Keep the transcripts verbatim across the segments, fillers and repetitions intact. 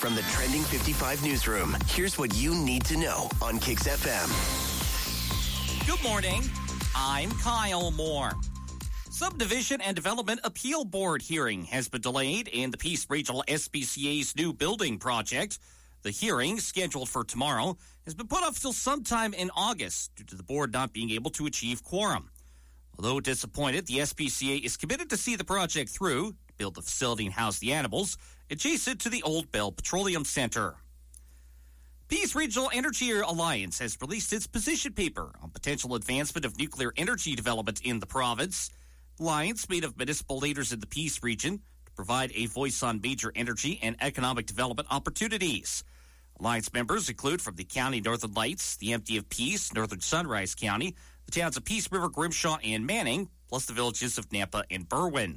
From the Trending fifty-five newsroom, here's what you need to know on Kix F M. Good morning. I'm Kyle Moore. Subdivision and Development Appeal Board hearing has been delayed in the Peace Regional S P C A's new building project. The hearing, scheduled for tomorrow, has been put off till sometime in August due to the board not being able to achieve quorum. Although disappointed, the S P C A is committed to see the project through, to build the facility and house the animals, adjacent to the Old Bell Petroleum Center. Peace Regional Energy Alliance has released its position paper on potential advancement of nuclear energy development in the province. The alliance, made of municipal leaders in the Peace region, to provide a voice on major energy and economic development opportunities. Alliance members include from the County Northern Lights, the M D of Peace, Northern Sunrise County, the towns of Peace River, Grimshaw, and Manning, plus the villages of Nampa and Berwyn.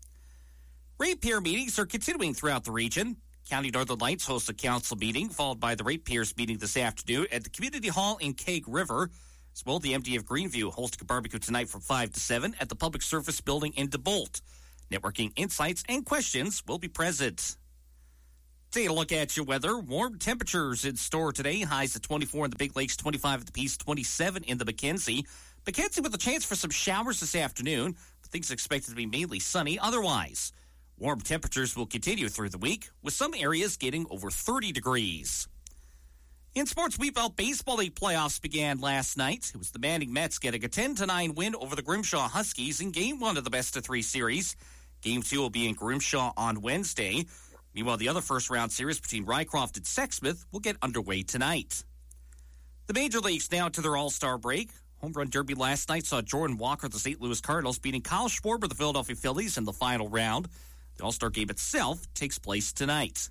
Ratepayer meetings are continuing throughout the region. County Northern Lights hosts a council meeting, followed by the ratepayers meeting this afternoon at the Community Hall in Keg River. As well, the M D of Greenview hosting a barbecue tonight from five to seven at the Public Service Building in DeBolt. Networking insights and questions will be present. Take a look at your weather. Warm temperatures in store today. Highs at twenty-four in the Big Lakes, twenty-five at the Peace, twenty-seven in the Mackenzie. Mackenzie with a chance for some showers this afternoon, but things are expected to be mainly sunny otherwise. Warm temperatures will continue through the week, with some areas getting over thirty degrees. In sports, Wheat Belt Baseball League playoffs began last night. It was the Manning Mets getting a ten to nine win over the Grimshaw Huskies in Game one of the best-of-three series. Game two will be in Grimshaw on Wednesday. Meanwhile, the other first-round series between Rycroft and Sexsmith will get underway tonight. The Major Leagues now to their All-Star break. Home run derby last night saw Jordan Walker of the Saint Louis Cardinals beating Kyle Schwarber of the Philadelphia Phillies in the final round. The All-Star game itself takes place tonight.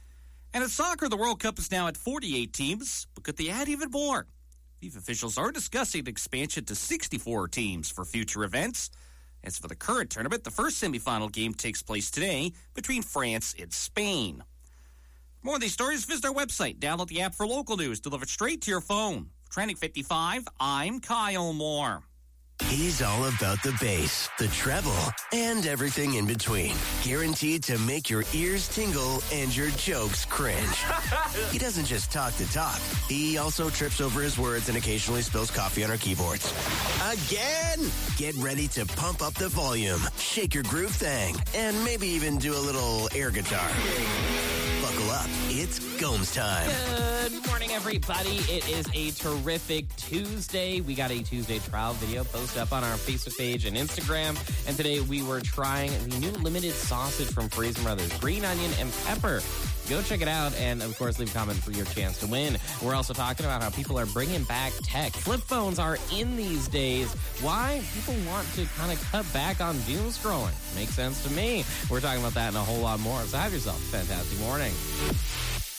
And in soccer, the World Cup is now at forty-eight teams, but could they add even more? FIFA officials are discussing expansion to sixty-four teams for future events. As for the current tournament, the first semifinal game takes place today between France and Spain. For more of these stories, visit our website. Download the app for local news delivered straight to your phone. For Trending fifty-five, I'm Kyle Moore. He's all about the bass, the treble, and everything in between. Guaranteed to make your ears tingle and your jokes cringe. He doesn't just talk the talk. He also trips over his words and occasionally spills coffee on our keyboards. Again! Get ready to pump up the volume, shake your groove thing, and maybe even do a little air guitar. Buckle up. It's Gomes time. Good morning, everybody. It is a terrific Tuesday. We got a Tuesday trial video posted up on our Facebook page and Instagram. And today we were trying the new limited sausage from Freeze Brothers, green onion and pepper. Go check it out, and of course, leave a comment for your chance to win. We're also talking about how people are bringing back tech. Flip phones are in these days. Why? People want to kind of cut back on doom scrolling. Makes sense to me. We're talking about that and a whole lot more. So have yourself a fantastic morning.